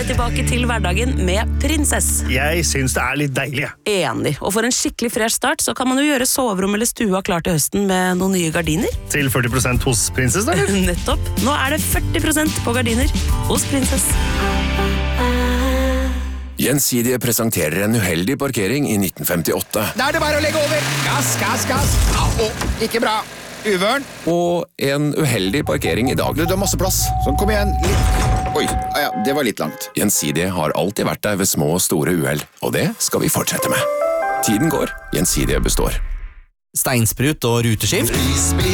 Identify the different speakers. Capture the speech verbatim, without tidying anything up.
Speaker 1: endelig tilbake til hverdagen med Prinsess.
Speaker 2: Jeg synes det er litt deilig.
Speaker 1: Enig. Og for en skikkelig fresh start så kan man jo gjøre soverom eller stua klar til høsten med noen nye gardiner.
Speaker 2: Til førti prosent hos Prinsess, da?
Speaker 1: Nettopp. Nå er det førti prosent på gardiner hos Prinsess.
Speaker 3: Gjensidige presenterer en uheldig parkering i nitten femtiåtte.
Speaker 4: Da er det bare å legge over. Gass, gass, gass. Au, ikke bra. Uvørn.
Speaker 3: Og en uheldig parkering i dag.
Speaker 4: Du, du har masse plass. Sånn, kom igjen. Litt. Oi, ah, ja, det var litt langt.
Speaker 3: Gjensidige har alltid vært der ved små og store uhell, og det skal vi fortsette med. Tiden går, Gjensidige består.
Speaker 5: Steinsprut og ruteskift.